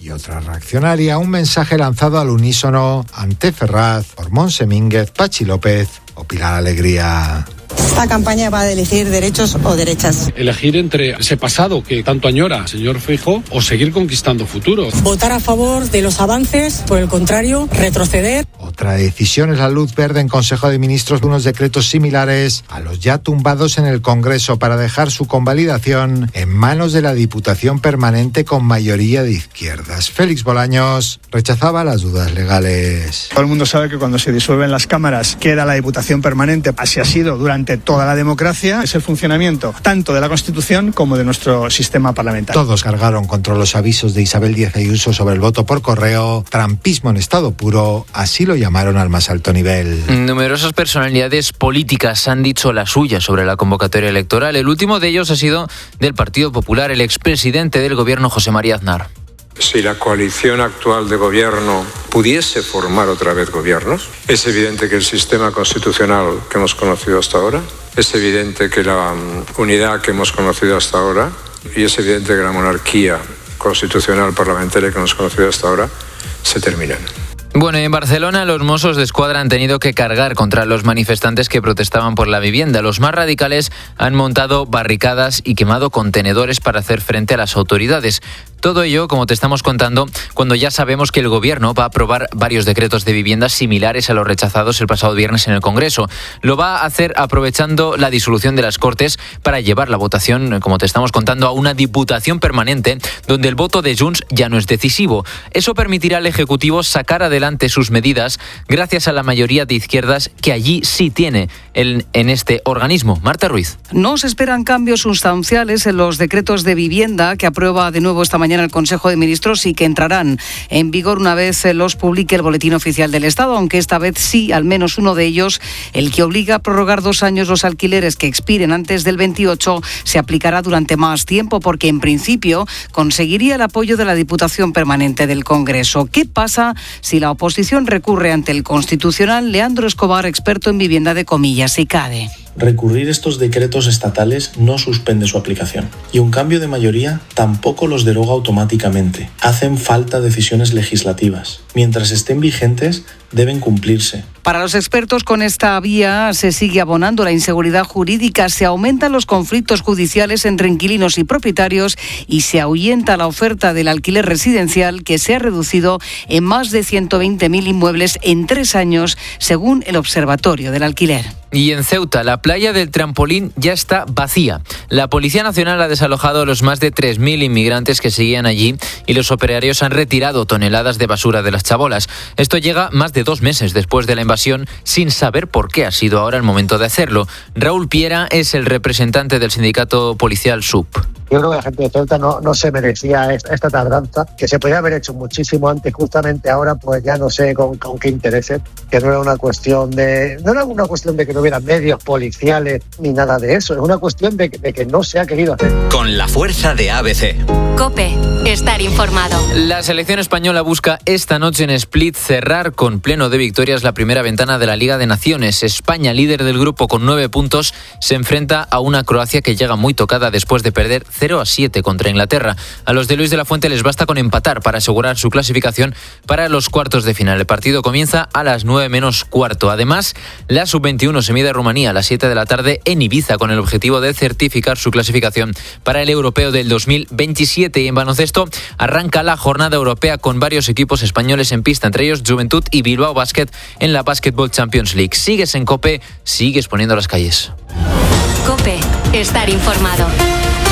y otra reaccionaria, un mensaje lanzado al unísono ante Ferraz por Montse Mínguez, Pachi López o Pilar Alegría. Esta campaña va a elegir derechos o derechas. Elegir entre ese pasado que tanto añora señor Feijóo o seguir conquistando futuro. Votar a favor de los avances, por el contrario, retroceder. Otra decisión es la luz verde en Consejo de Ministros de unos decretos similares a los ya tumbados en el Congreso para dejar su convalidación en manos de la Diputación Permanente con mayoría de izquierdas. Félix Bolaños rechazaba las dudas legales. Todo el mundo sabe que cuando se disuelven las cámaras queda la Diputación Permanente. Así ha sido durante toda la democracia. Es el funcionamiento tanto de la Constitución como de nuestro sistema parlamentario. Todos cargaron contra los avisos de Isabel Díaz Ayuso sobre el voto por correo. Trampismo en estado puro, así lo llamaron al más alto nivel. Numerosas personalidades políticas han dicho la suya sobre la convocatoria electoral. El último de ellos ha sido del Partido Popular, el expresidente del gobierno José María Aznar. Si la coalición actual de gobierno pudiese formar otra vez gobiernos, es evidente que el sistema constitucional que hemos conocido hasta ahora, es evidente que la unidad que hemos conocido hasta ahora y es evidente que la monarquía constitucional parlamentaria que hemos conocido hasta ahora se terminan. Bueno, en Barcelona los Mossos d'Esquadra han tenido que cargar contra los manifestantes que protestaban por la vivienda. Los más radicales han montado barricadas y quemado contenedores para hacer frente a las autoridades. Todo ello, como te estamos contando, cuando ya sabemos que el Gobierno va a aprobar varios decretos de vivienda similares a los rechazados el pasado viernes en el Congreso. Lo va a hacer aprovechando la disolución de las Cortes para llevar la votación, como te estamos contando, a una Diputación Permanente donde el voto de Junts ya no es decisivo. Eso permitirá al Ejecutivo sacar adelante sus medidas gracias a la mayoría de izquierdas que allí sí tiene en este organismo. Marta Ruiz. No se esperan cambios sustanciales en los decretos de vivienda que aprueba de nuevo esta mañana el Consejo de Ministros y que entrarán en vigor una vez los publique el Boletín Oficial del Estado, aunque esta vez sí, al menos uno de ellos, el que obliga a prorrogar 2 años los alquileres que expiren antes del 28, se aplicará durante más tiempo porque en principio conseguiría el apoyo de la Diputación Permanente del Congreso. ¿Qué pasa si la oposición recurre ante el Constitucional? Leandro Escobar, experto en vivienda de Comillas y CADE. Recurrir estos decretos estatales no suspende su aplicación y un cambio de mayoría tampoco los deroga automáticamente. Hacen falta decisiones legislativas. Mientras estén vigentes, deben cumplirse. Para los expertos, con esta vía se sigue abonando la inseguridad jurídica, se aumentan los conflictos judiciales entre inquilinos y propietarios y se ahuyenta la oferta del alquiler residencial, que se ha reducido en más de 120.000 inmuebles en 3 años, según el Observatorio del Alquiler. Y en Ceuta, la playa del Trampolín ya está vacía. La Policía Nacional ha desalojado a los más de 3.000 inmigrantes que seguían allí y los operarios han retirado toneladas de basura de las chabolas. Esto llega más de 2 meses después de la invasión, sin saber por qué ha sido ahora el momento de hacerlo. Raúl Piera es el representante del sindicato policial SUP. Yo creo que la gente de Ceuta no se merecía esta tardanza, que se podía haber hecho muchísimo antes. Justamente ahora, pues ya no sé con qué intereses, que no era una cuestión de que no hubiera medios policiales ni nada de eso. Es una cuestión de que no se ha querido hacer. Con la fuerza de ABC. COPE. Estar informado. La selección española busca esta noche en Split cerrar con pleno de victorias la primera ventana de la Liga de Naciones. España, líder del grupo con 9 puntos, se enfrenta a una Croacia que llega muy tocada después de perder 0-7 contra Inglaterra. A los de Luis de la Fuente les basta con empatar para asegurar su clasificación para los cuartos de final. El partido comienza a las 9 menos cuarto. Además, la Sub-21 se mide a Rumanía a las 7 de la tarde en Ibiza con el objetivo de certificar su clasificación para el europeo del 2027. Y en baloncesto arranca la jornada europea con varios equipos españoles en pista, entre ellos Juventud y Bilbao Basket en la Basketball Champions League. Sigues en COPE, sigues poniendo las calles. COPE. Estar informado.